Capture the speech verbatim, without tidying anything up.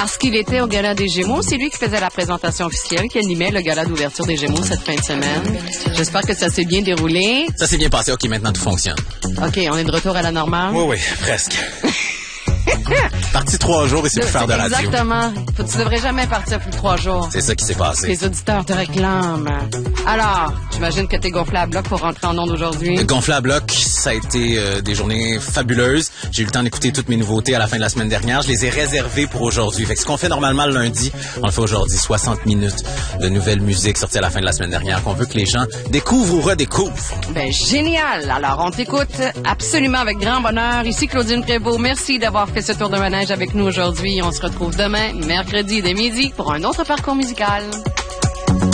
Parce qu'il était au Gala des Gémeaux. C'est lui qui faisait la présentation officielle, qui animait le Gala d'ouverture des Gémeaux cette fin de semaine. J'espère que ça s'est bien déroulé. Ça s'est bien passé. OK, maintenant tout fonctionne. OK, on est de retour à la normale? Oui, oui, presque. Parti trois jours et c'est pour faire de la radio. Exactement. Faut, tu devrais jamais partir plus de trois jours. C'est ça qui s'est passé. Les auditeurs te réclament. Alors, j'imagine que t'es gonflé à bloc pour rentrer en onde aujourd'hui. Gonflé à bloc, ça a été euh, des journées fabuleuses. J'ai eu le temps d'écouter toutes mes nouveautés à la fin de la semaine dernière. Je les ai réservées pour aujourd'hui. Fait que ce qu'on fait normalement le lundi, on le fait aujourd'hui. soixante minutes de nouvelle musique sortie à la fin de la semaine dernière qu'on veut que les gens découvrent ou redécouvrent. Ben, génial! Alors, on t'écoute absolument avec grand bonheur. Ici Claudine Prévost. Merci d'avoir fait ce tour de manège avec nous aujourd'hui. On se retrouve demain, mercredi dès midi, pour un autre parcours musical.